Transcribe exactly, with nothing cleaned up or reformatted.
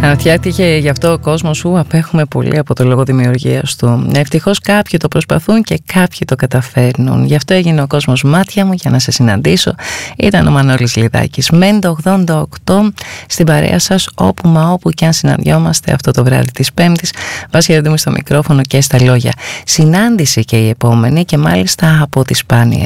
Αναφτιάχτηκε γι' αυτό ο κόσμος σου, απέχουμε πολύ από το λόγο δημιουργίας του. Ευτυχώς κάποιοι το προσπαθούν και κάποιοι το καταφέρνουν. Γι' αυτό έγινε ο κόσμος μάτια μου για να σε συναντήσω. Ήταν ο Μανώλης Λιδάκης. Μέντε ογδόντα οκτώ στην παρέα σας, όπου μα όπου και αν συναντιόμαστε αυτό το βράδυ της Πέμπτης. Βάση Γεροντήμου στο μικρόφωνο και στα λόγια. Συνάντηση και η επόμενη, και μάλιστα από τις σπάνιες.